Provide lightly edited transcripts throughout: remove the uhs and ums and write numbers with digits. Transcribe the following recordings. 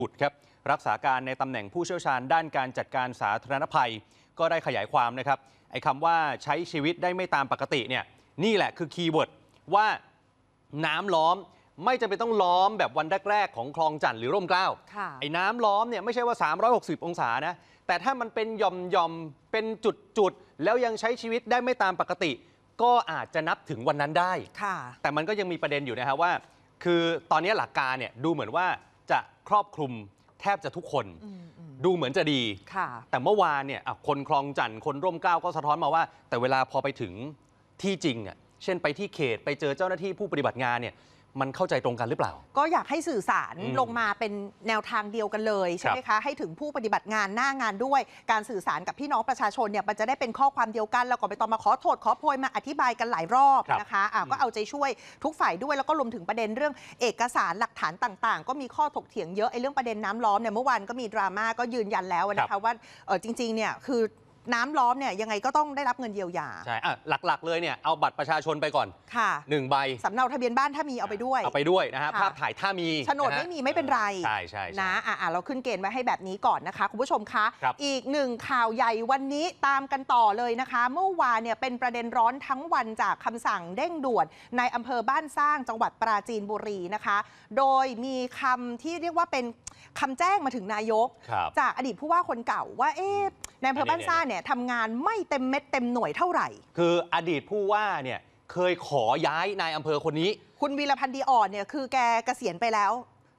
บุตรครับรักษาการในตำแหน่งผู้เชี่ยวชาญด้านการจัดการสาธารณภัยก็ได้ขยายความนะครับไอ้คำว่าใช้ชีวิตได้ไม่ตามปกติเนี่ยนี่แหละคือคีย์เวิร์ดว่าน้ำล้อมไม่จำเป็นต้องล้อมแบบวันแรกๆของคลองจันทร์หรือร่มเกล้าไอ้น้ำล้อมเนี่ยไม่ใช่ว่า360องศานะแต่ถ้ามันเป็นหย่อมๆเป็นจุดๆแล้วยังใช้ชีวิตได้ไม่ตามปกติก็อาจจะนับถึงวันนั้นได้แต่มันก็ยังมีประเด็นอยู่นะครับว่าคือตอนนี้หลักการเนี่ยดูเหมือนว่าจะครอบคลุมแทบจะทุกคนดูเหมือนจะดีแต่เมื่อวานเนี่ยคนคลองจันทร์คนร่มเกล้าก็สะท้อนมาว่าแต่เวลาพอไปถึงที่จริงอ่ะเช่นไปที่เขตไปเจอเจ้าหน้าที่ผู้ปฏิบัติงานเนี่ยมันเข้าใจตรงกันหรือเปล่าก็อยากให้สื่อสารลงมาเป็นแนวทางเดียวกันเลยใช่ไหมคะให้ถึงผู้ปฏิบัติงานหน้างานด้วยการสื่อสารกับพี่น้องประชาชนเนี่ยมันจะได้เป็นข้อความเดียวกันแล้วก็ไม่ต้องมาขอโทษขอโพยมาอธิบายกันหลายรอบนะคะก็เอาใจช่วยทุกฝ่ายด้วยแล้วก็รวมถึงประเด็นเรื่องเอกสารหลักฐานต่างๆก็มีข้อถกเถียงเยอะไอ้เรื่องประเด็นน้ำล้อมเนี่ยเมื่อวานก็มีดราม่าก็ยืนยันแล้วนะคะว่าจริงๆเนี่ยคือน้ำล้อมเนี่ยยังไงก็ต้องได้รับเงินเยียวยาใช่หลักๆเลยเนี่ยเอาบัตรประชาชนไปก่อนค่ะ1ใบสำเนาทะเบียนบ้านถ้ามีเอาไปด้วยนะฮะภาพถ่ายถ้ามีโฉนดไม่มีไม่เป็นไรใช่นะเราขึ้นเกณฑ์ไว้ให้แบบนี้ก่อนนะคะคุณผู้ชมคะอีกหนึ่งข่าวใหญ่วันนี้ตามกันต่อเลยนะคะเมื่อวานเนี่ยเป็นประเด็นร้อนทั้งวันจากคำสั่งเร่งด่วนในอำเภอบ้านสร้างจังหวัดปราจีนบุรีนะคะโดยมีคำที่เรียกว่าเป็นคำแจ้งมาถึงนายกจากอดีตผู้ว่าคนเก่าว่าในอำเภอบ้านสร้างเนี่ยทำงานไม่เต็มเม็ดเต็มหน่วยเท่าไหร่คืออดีตผู้ว่าเนี่ยเคยขอย้ายนายอำเภอคนนี้คุณวีรพันธ์ดีอ่อนเนี่ยคือแกเกษียณไปแล้ว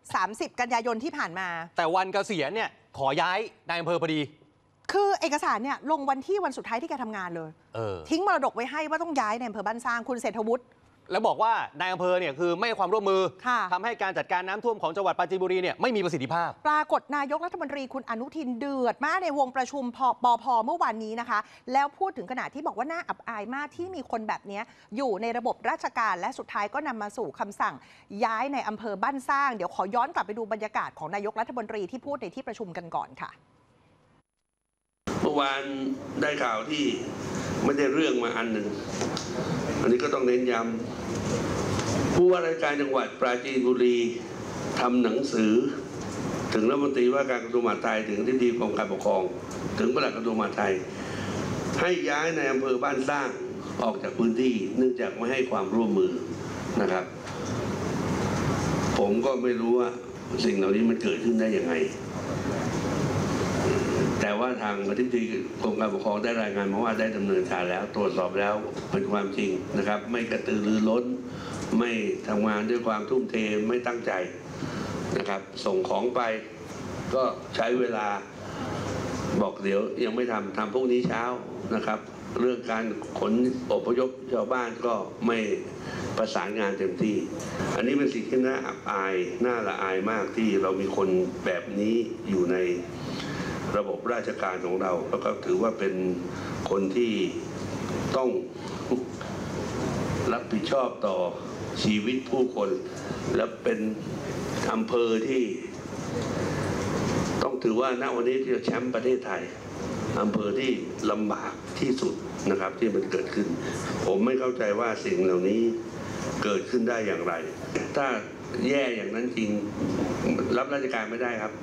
30กันยายนที่ผ่านมาแต่วันเกษียณเนี่ยขอย้ายนายอำเภอพอดีคือเอกสารเนี่ยลงวันสุดท้ายที่แกทำงานเลยทิ้งมรดกไว้ให้ว่าต้องย้ายในอำเภอบ้านสร้างคุณเศรษฐวุฒิแล้วบอกว่านายอำเภอเนี่ยคือไม่ให้ความร่วมมือทำให้การจัดการน้ำท่วมของจังหวัดปราจีนบุรีเนี่ยไม่มีประสิทธิภาพปรากฏนายกรัฐมนตรีคุณอนุทินเดือดมากในวงประชุมปพเมื่อวานนี้นะคะแล้วพูดถึงขณะที่บอกว่าน่าอับอายมากที่มีคนแบบนี้อยู่ในระบบราชการและสุดท้ายก็นำมาสู่คำสั่งย้ายในอำเภอบ้านสร้างเดี๋ยวขอย้อนกลับไปดูบรรยากาศของนายกรัฐมนตรีที่พูดในที่ประชุมกันก่อนค่ะเมื่อวานได้ข่าวที่ไม่ได้เรื่องมาอันหนึ่งอันนี้ก็ต้องเน้นย้ำผู้ว่าราชการจังหวัดปราจีนบุรีทำหนังสือถึงรัฐมนตรีว่าการกระทรวงมหาดไทยถึงที่ดีกรมการปกครองถึงปลัดกระทรวงมหาดไทยให้ย้ายในอำเภอบ้านสร้างออกจากพื้นที่เนื่องจากไม่ให้ความร่วมมือนะครับผมก็ไม่รู้ว่าสิ่งเหล่านี้มันเกิดขึ้นได้ยังไงแต่ว่าทางอธิบดีกรมการปกครองได้รายงานมาว่าได้ดำเนินการแล้วตรวจสอบแล้วเป็นความจริงนะครับไม่กระตือรือร้นไม่ทำงานด้วยความทุ่มเทไม่ตั้งใจนะครับส่งของไปก็ใช้เวลาบอกเดี๋ยวยังไม่ทำพรุ่งนี้เช้านะครับเรื่องการขนอพยพชาวบ้านก็ไม่ประสานงานเต็มที่อันนี้เป็นสิ่งที่น่าอับอายน่าละอายมากที่เรามีคนแบบนี้อยู่ในระบบราชการของเราแล้วก็ถือว่าเป็นคนที่ต้องรับผิดชอบต่อชีวิตผู้คนและเป็นอำเภอที่ต้องถือว่าณวันนี้ที่แชมป์ประเทศไทยอำเภอที่ลำบากที่สุดนะครับที่มันเกิดขึ้นผมไม่เข้าใจว่าสิ่งเหล่านี้เกิดขึ้นได้อย่างไรถ้าแย่อย่างนั้นจริงรับราชการไม่ได้ครับ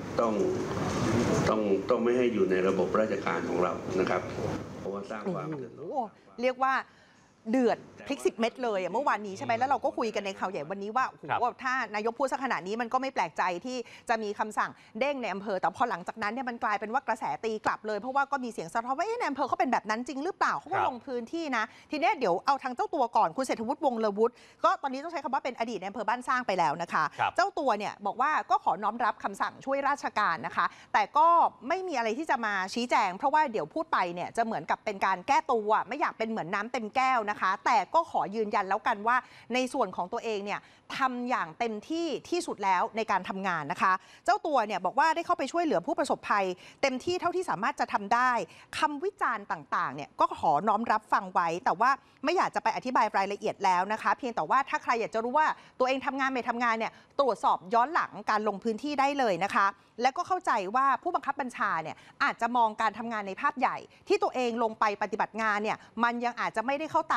ต้องไม่ให้อยู่ในระบบราชการของเรานะครับเพราะว่าสร้างความเดือดร้อนเรียกว่าเดือดพลิก10 เม็ดเลยเมื่อวานนี้ใช่ไหมแล้วเราก็คุยกันในข่าวใหญ่วันนี้ว่าโอ้โหถ้านายกพูดสักขนาดนี้มันก็ไม่แปลกใจที่จะมีคำสั่งเด้งในอำเภอแต่พอหลังจากนั้นเนี่ยมันกลายเป็นว่ากระแสตีกลับเลยเพราะว่าก็มีเสียงสะท้อนว่าในอำเภอเขาเป็นแบบนั้นจริงหรือเปล่าเขาก็ลงพื้นที่นะทีนี้เดี๋ยวเอาทางเจ้าตัวก่อนคุณเศรษฐวุฒิวงศ์เลอวุฒิก็ตอนนี้ต้องใช้คำว่าเป็นอดีตในอำเภอบ้านสร้างไปแล้วนะคะเจ้าตัวเนี่ยบอกว่าก็ขอน้อมรับคำสั่งช่วยราชการนะคะแต่ก็ไม่มีอะไรที่จะมาชี้แจงเพราะว่าเดี๋ยวพูดไปเนี่ยจะเหมือนกับเป็นการแก้ตัวไม่อยากเป็นเหมือนน้ำเต็มแก้วนะคะแต่ก็ขอยืนยันแล้วกันว่าในส่วนของตัวเองเนี่ยทำอย่างเต็มที่ที่สุดแล้วในการทำงานนะคะเจ้าตัวเนี่ยบอกว่าได้เข้าไปช่วยเหลือผู้ประสบภัยเต็มที่เท่าที่สามารถจะทำได้คำวิจารณ์ต่างๆเนี่ยก็ขอน้อมรับฟังไว้แต่ว่าไม่อยากจะไปอธิบายรายละเอียดแล้วนะคะเพียงแต่ว่าถ้าใครอยากจะรู้ว่าตัวเองทำงานไม่ทำงานเนี่ยตรวจสอบย้อนหลังการลงพื้นที่ได้เลยนะคะและก็เข้าใจว่าผู้บังคับบัญชาเนี่ยอาจจะมองการทำงานในภาพใหญ่ที่ตัวเองลงไปปฏิบัติงานเนี่ยมันยังอาจจะไม่ได้เข้าตา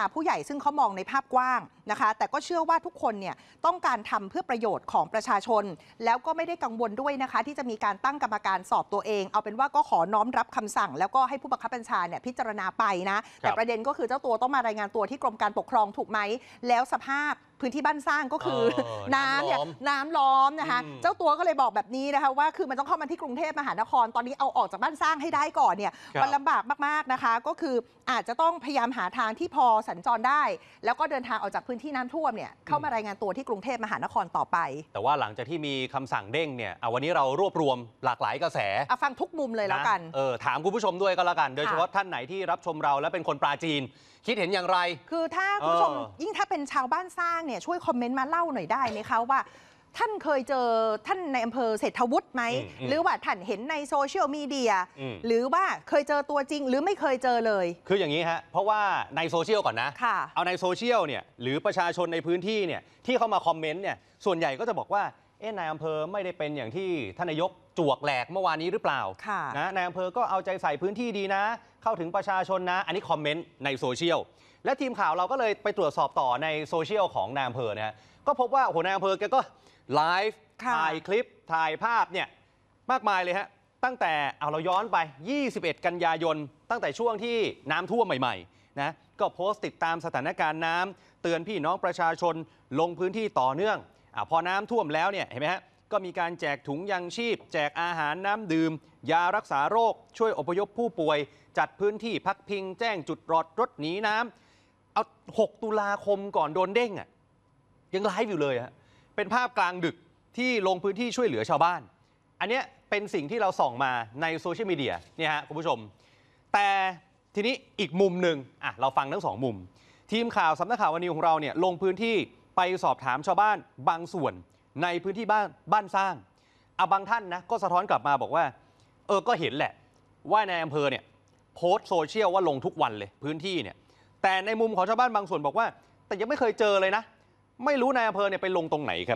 าผู้ใหญ่ซึ่งเขามองในภาพกว้างนะคะแต่ก็เชื่อว่าทุกคนเนี่ยต้องการทำเพื่อประโยชน์ของประชาชนแล้วก็ไม่ได้กังวลด้วยนะคะที่จะมีการตั้งกรรมการสอบตัวเองเอาเป็นว่าก็ขอน้อมรับคำสั่งแล้วก็ให้ผู้บังคับบัญชาเนี่ยพิจารณาไปนะแต่ประเด็นก็คือเจ้าตัวต้องมารายงานตัวที่กรมการปกครองถูกไหมแล้วสภาพพื้นที่บ้านสร้างก็คือน้ำเนี่ยน้ำล้อมนะคะเจ้าตัวก็เลยบอกแบบนี้นะคะว่าคือมันต้องเข้ามาที่กรุงเทพมหานครตอนนี้เอาออกจากบ้านสร้างให้ได้ก่อนเนี่ยมันลำบากมากๆนะคะก็คืออาจจะต้องพยายามหาทางที่พอสัญจรได้แล้วก็เดินทางออกจากพื้นที่น้ำท่วมเนี่ยเข้ามารายงานตัวที่กรุงเทพมหานครต่อไปแต่ว่าหลังจากที่มีคำสั่งเด้งเนี่ยวันนี้เรารวบรวมหลากหลายกระแสฟังทุกมุมเลยแล้วกันถามคุณผู้ชมด้วยก็แล้วกันโดยเฉพาะท่านไหนที่รับชมเราและเป็นคนปราจีนคิดเห็นอย่างไรคือถ้าคุณผู้ชมยิ่งถ้าเป็นชาวบ้านสร้างเนี่ยช่วยคอมเมนต์มาเล่าหน่อยได้ไหมคะว่าท่านเคยเจอท่านในอำเภอเศรษฐวุฒิไหมหรือว่าท่านเห็นในโซเชียลมีเดียหรือว่าเคยเจอตัวจริงหรือไม่เคยเจอเลยคืออย่างนี้ฮะเพราะว่าในโซเชียลก่อนนะเอาในโซเชียลเนี่ยหรือประชาชนในพื้นที่เนี่ยที่เข้ามาคอมเมนต์เนี่ยส่วนใหญ่ก็จะบอกว่านายอำเภอไม่ได้เป็นอย่างที่ท่านนายกจวกแหลกเมื่อวานนี้หรือเปล่านะนายอำเภอก็เอาใจใส่พื้นที่ดีนะเข้าถึงประชาชนนะอันนี้คอมเมนต์ในโซเชียลและทีมข่าวเราก็เลยไปตรวจสอบต่อในโซเชียลของนายอำเภอนะฮะก็พบว่าโอ้โหนายอำเภอแกก็ไลฟ์ถ่ายคลิปถ่ายภาพเนี่ยมากมายเลยฮะตั้งแต่เราย้อนไป21กันยายนตั้งแต่ช่วงที่น้ำท่วมใหม่ๆนะก็โพสต์ติดตามสถานการณ์น้ำเตือนพี่น้องประชาชนลงพื้นที่ต่อเนื่องพอน้ำท่วมแล้วเนี่ยเห็นไหมฮะก็มีการแจกถุงยังชีพแจกอาหารน้ำดื่มยารักษาโรคช่วยอพยพผู้ป่วยจัดพื้นที่พักพิงแจ้งจุดรถหนีน้ำเอา6 ตุลาคมก่อนโดนเด้งยังไลฟ์อยู่เลยฮะเป็นภาพกลางดึกที่ลงพื้นที่ช่วยเหลือชาวบ้านอันนี้เป็นสิ่งที่เราส่องมาในโซเชียลมีเดียเนี่ยฮะคุณผู้ชมแต่ทีนี้อีกมุมหนึ่งเราฟังทั้ง2 มุมทีมข่าวสำนักข่าววันนี้ของเราเนี่ยลงพื้นที่ไปสอบถามชาวบ้านบางส่วนในพื้นที่บ้านสร้างบางท่านนะก็สะท้อนกลับมาบอกว่าก็เห็นแหละว่านายอำเภอเนี่ยโพสต์โซเชียลว่าลงทุกวันเลยพื้นที่เนี่ยแต่ในมุมของชาวบ้านบางส่วนบอกว่าแต่ยังไม่เคยเจอเลยนะไม่รู้นายอำเภอเนี่ยไปลงตรงไหนครับ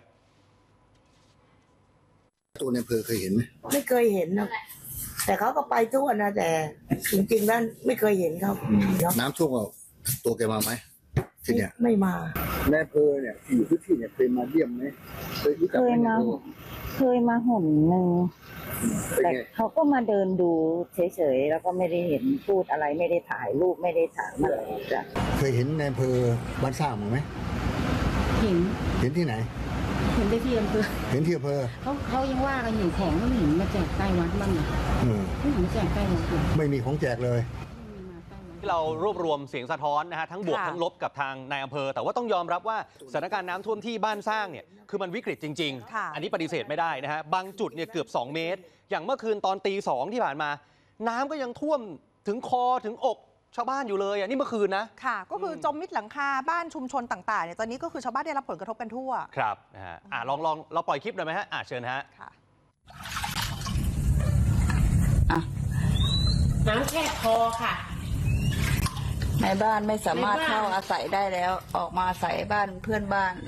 ตัวในอำเภอเคยเห็นไหมไม่เคยเห็นนะแต่เขาก็ไปทั่วนะแต่จริงๆแล้วไม่เคยเห็นเขาน้ำท่วมตัวแกมาไหมที่เนี่ยไม่มาในอำเภอเนี่ยอยู่พื้นที่เนี่ยเคยมาเยี่ยมไหมเคยรู้จักไหมเคยมาหนหนึ่งแต่เขาก็มาเดินดูเฉยๆแล้วก็ไม่ได้เห็นพูดอะไรไม่ได้ถ่ายรูปไม่ได้ถามอะไรจ้ะเคยเห็นในอำเภอบ้านสร้างไหมเห็นที่ไหนเห็นได้ที่อำเภอเห็นที่อำเภอเขายังว่ากันอยู่ของไม่เห็นมาแจกใต้วัดบ้างเลยไม่เห็นมาแจกใต้วัดไม่มีของแจกเลยที่เรารวบรวมเสียงสะท้อนนะฮะทั้งบวกทั้งลบกับทางนายอำเภอแต่ว่าต้องยอมรับว่าสถานการณ์น้ำท่วมที่บ้านสร้างเนี่ยคือมันวิกฤตจริงๆอันนี้ปฏิเสธไม่ได้นะฮะบางจุดเนี่ยเกือบ2 เมตรอย่างเมื่อคืนตอนตี 2ที่ผ่านมาน้ำก็ยังท่วมถึงคอถึงอกชาวบ้านอยู่เลยนี่เมื่อคืนนะค่ะก็คือจมมิดหลังคาบ้านชุมชนต่างๆเนี่ยตอนนี้ก็คือชาวบ้านได้รับผลกระทบกันทั่วครับนะฮะลองเราปล่อยคลิปหน่อยไหมฮะเชิญฮะน้ำแค่คอค่ะในบ้านไม่สามารถเข้าอาศัยได้แล้วออกมาอาศัยบ้านเพื่อนบ้าน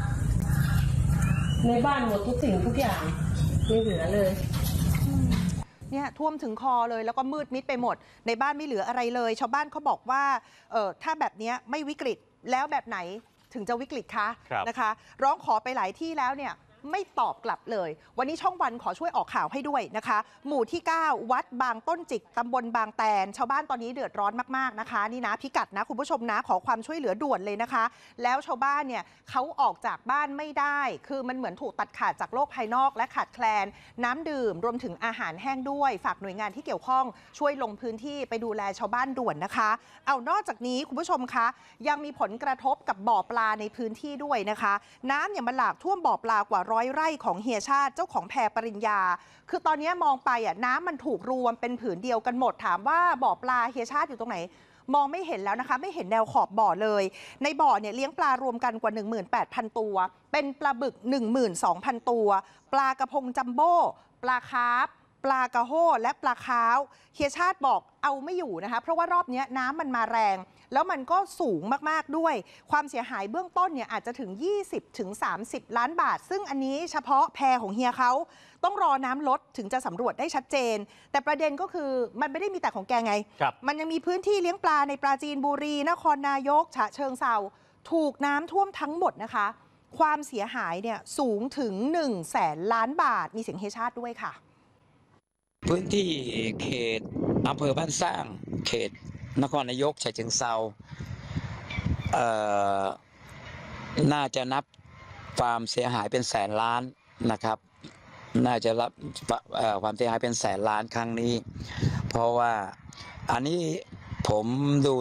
ในบ้านหมดทุกสิ่งทุกอย่างไม่เหลือเลยเนี่ยท่วมถึงคอเลยแล้วก็มืดมิดไปหมดในบ้านไม่เหลืออะไรเลยชาวบ้านเขาบอกว่าถ้าแบบนี้ไม่วิกฤตแล้วแบบไหนถึงจะวิกฤตคะนะคะร้องขอไปหลายที่แล้วเนี่ยไม่ตอบกลับเลยวันนี้ช่องวันขอช่วยออกข่าวให้ด้วยนะคะหมู่ที่ 9 วัดบางต้นจิกตำบลบางแตนชาวบ้านตอนนี้เดือดร้อนมากๆนะคะนี่นะพิกัดนะคุณผู้ชมนะขอความช่วยเหลือด่วนเลยนะคะแล้วชาวบ้านเนี่ยเขาออกจากบ้านไม่ได้คือมันเหมือนถูกตัดขาดจากโลกภายนอกและขาดแคลนน้ำดื่มรวมถึงอาหารแห้งด้วยฝากหน่วยงานที่เกี่ยวข้องช่วยลงพื้นที่ไปดูแลชาวบ้านด่วนนะคะเอานอกจากนี้คุณผู้ชมคะยังมีผลกระทบกับบ่อปลาในพื้นที่ด้วยนะคะน้ำเนี่ยมันหลากท่วมบ่อปลากว่า100 ไร่ของเฮียชาติเจ้าของแพปริญญาคือตอนนี้มองไปน้ำมันถูกรวมเป็นผืนเดียวกันหมดถามว่าบ่อปลาเฮียชาติอยู่ตรงไหนมองไม่เห็นแล้วนะคะไม่เห็นแนวขอบบ่อเลยในบ่อเนี่ยเลี้ยงปลารวมกันกว่า 18,000 ตัวเป็นปลาบึก 12,000 ตัวปลากระพงจัมโบ้ปลาคาร์ฟปลากระโห้และปลาคาวเฮียชาติบอกเอาไม่อยู่นะคะเพราะว่ารอบนี้น้ำมันมาแรงแล้วมันก็สูงมากๆด้วยความเสียหายเบื้องต้นเนี่ยอาจจะถึง 20-30 ล้านบาทซึ่งอันนี้เฉพาะแพของเฮียเขาต้องรอน้ำลดถึงจะสำรวจได้ชัดเจนแต่ประเด็นก็คือมันไม่ได้มีแต่ของแกไงมันยังมีพื้นที่เลี้ยงปลาในปราจีนบุรีนครนายกฉะเชิงเทราถูกน้ำท่วมทั้งหมดนะคะความเสียหายเนี่ยสูงถึง 100,000 ล้านบาทมีเสียงเฮชาติด้วยค่ะพื้นที่เขตอำเภอบ้านสร้างเขตนครนายกฉะเชิงเทราน่าจะนับความเสียหายเป็นแสนล้านนะครับน่าจะรับความเสียหายเป็นแสนล้านครั้งนี้เพราะว่าอันนี้ผมดู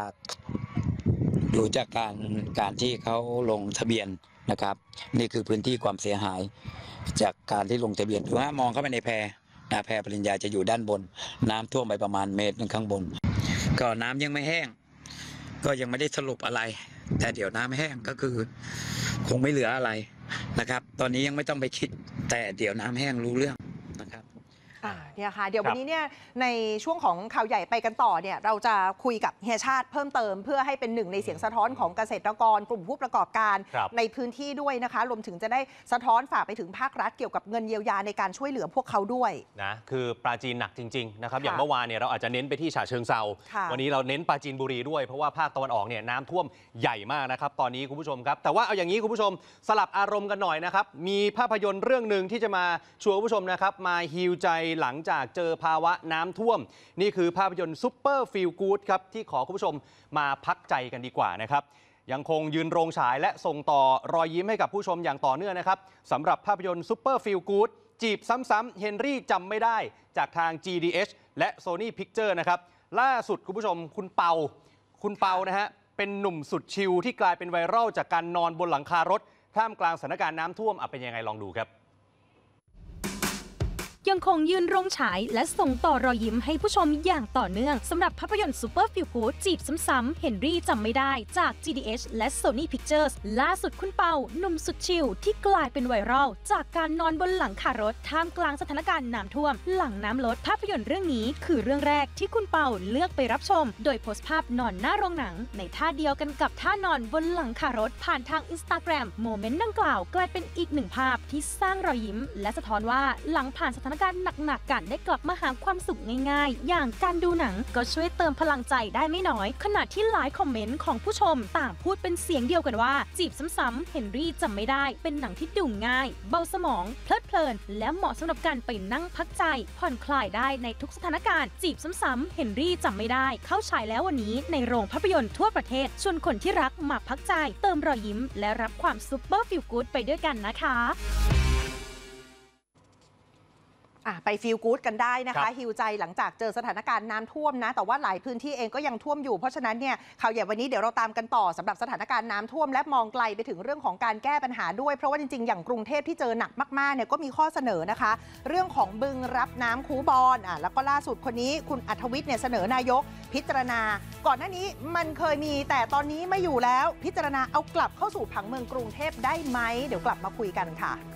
จากการที่เขาลงทะเบียนนะครับนี่คือพื้นที่ความเสียหายจากการที่ลงทะเบียนถือว่ามองเข้าไปในแพปริญญาจะอยู่ด้านบนน้ำท่วมไปประมาณ1 เมตรข้างบนก็น้ำยังไม่แห้งก็ยังไม่ได้สรุปอะไรแต่เดี๋ยวน้ำแห้งก็คือคงไม่เหลืออะไรนะครับตอนนี้ยังไม่ต้องไปคิดแต่เดี๋ยวน้ำแห้งรู้เรื่องนะครับเนี่ยค่ะเดี๋ยววันนี้เนี่ยในช่วงของข่าวใหญ่ไปกันต่อเนี่ยเราจะคุยกับเฮียชาติเพิ่มเติมเพื่อให้เป็นหนึ่งในเสียงสะท้อนของเกษตรกรกลุ่มผู้ประกอบการในพื้นที่ด้วยนะคะรวมถึงจะได้สะท้อนฝากไปถึงภาครัฐเกี่ยวกับเงินเยียวยาในการช่วยเหลือพวกเขาด้วยนะคือปราจีนหนักจริงๆนะครับอย่างเมื่อวานเนี่ยเราอาจจะเน้นไปที่ฉะเชิงเทราวันนี้เราเน้นปราจีนบุรีด้วยเพราะว่าภาคตะวันออกเนี่ยน้ำท่วมใหญ่มากนะครับตอนนี้คุณผู้ชมครับแต่ว่าเอาอย่างนี้คุณผู้ชมสลับอารมณ์กันหน่อยนะครับมีภาพยนตร์เรื่องนึงที่จะมาชวนคุณผู้ชมนะครับมาฮีลใจหลังจากเจอภาวะน้ำท่วมนี่คือภาพยนตร์ซุปเปอร์ฟีลกู๊ดครับที่ขอคุณผู้ชมมาพักใจกันดีกว่านะครับยังคงยืนโรงฉายและส่งต่อรอยยิ้มให้กับผู้ชมอย่างต่อเนื่องนะครับสำหรับภาพยนตร์ซุปเปอร์ฟีลกู๊ดจีบซ้ำๆเฮนรี่จำไม่ได้จากทาง GDH และ Sony Pictures นะครับล่าสุดคุณผู้ชมคุณเปานะฮะเป็นหนุ่มสุดชิลที่กลายเป็นไวรัลจากการนอนบนหลังคารถท่ามกลางสถานการณ์น้ำท่วมเป็นยังไงลองดูครับยังคงยืนโรงฉายและส่งต่อรอยยิ้มให้ผู้ชมอย่างต่อเนื่องสำหรับภาพยนตร์ซูเปอร์ฟีลกู๊ดจีบซ้ำๆเฮนรี่จำไม่ได้จาก GDH และ Sony Pictures ล่าสุดคุณเปาหนุ่มสุดชิลที่กลายเป็นไวรัลจากการนอนบนหลังคารถท่ามกลางสถานการณ์น้ำท่วมหลังน้ำลดภาพยนตร์เรื่องนี้คือเรื่องแรกที่คุณเปาเลือกไปรับชมโดยโพสต์ภาพนอนหน้าโรงหนังในท่าเดียวกันกับท่านอนบนหลังคารถผ่านทาง Instagram โมเมนต์ดังกล่าวกลายเป็นอีกหนึ่งภาพที่สร้างรอยยิ้มและสะท้อนว่าหลังผ่านสถานการณ์หนักๆได้กลับมาหาความสุขง่ายๆอย่างการดูหนังก็ช่วยเติมพลังใจได้ไม่น้อยขณะที่หลายคอมเมนต์ของผู้ชมต่างพูดเป็นเสียงเดียวกันว่าจีบซ้ำๆเฮนรี่จำไม่ได้เป็นหนังที่ดูง่ายเบาสมองเพลิดเพลินและเหมาะสำหรับการไปนั่งพักใจผ่อนคลายได้ในทุกสถานการณ์จีบซ้ำๆเฮนรี่จำไม่ได้เข้าฉายแล้ววันนี้ในโรงภาพยนตร์ทั่วประเทศชวนคนที่รักมาพักใจเติมรอยยิ้มและรับความซุปเปอร์ฟีลกู๊ดไปด้วยกันนะคะไปฟีลกู๊ดกันได้นะคะฮิวใจหลังจากเจอสถานการณ์น้ำท่วมนะแต่ว่าหลายพื้นที่เองก็ยังท่วมอยู่เพราะฉะนั้นเนี่ยข่าวใหญ่วันนี้เดี๋ยวเราตามกันต่อสำหรับสถานการณ์น้ำท่วมและมองไกลไปถึงเรื่องของการแก้ปัญหาด้วยเพราะว่าจริงๆอย่างกรุงเทพที่เจอหนักมากๆเนี่ยก็มีข้อเสนอนะคะเรื่องของบึงรับน้ำคูบอนแล้วก็ล่าสุดคนนี้คุณอัธวิทย์เนี่ยเสนอนายกพิจารณาก่อนหน้านี้มันเคยมีแต่ตอนนี้ไม่อยู่แล้วพิจารณาเอากลับเข้าสู่ผังเมืองกรุงเทพได้ไหมเดี๋ยวกลับมาคุยกันค่ะ